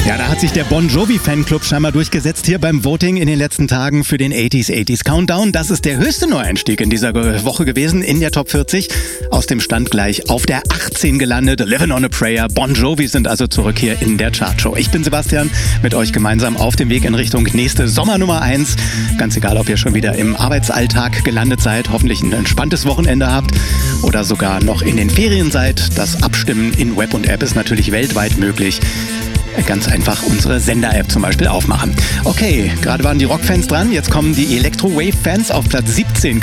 Ja, da hat sich der Bon Jovi Fanclub scheinbar durchgesetzt hier beim Voting in den letzten Tagen für den 80s Countdown. Das ist der höchste Neueinstieg in dieser Woche gewesen in der Top 40. Aus dem Stand gleich auf der 18 gelandet. Living on a Prayer. Bon Jovi sind also zurück hier in der Chartshow. Ich bin Sebastian, mit euch gemeinsam auf dem Weg in Richtung nächste Sommernummer 1. Ganz egal, ob ihr schon wieder im Arbeitsalltag gelandet seid, hoffentlich ein entspanntes Wochenende habt oder sogar noch in den Ferien seid. Das Abstimmen in Web und App ist natürlich weltweit möglich. Ganz einfach unsere Sender-App zum Beispiel aufmachen. Okay, gerade waren die Rockfans dran, jetzt kommen die Electro-Wave-Fans auf Platz 17.